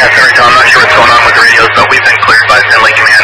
Yeah, sorry, Tom, I'm not sure what's going on with the radios, but we've been cleared by Finley Command.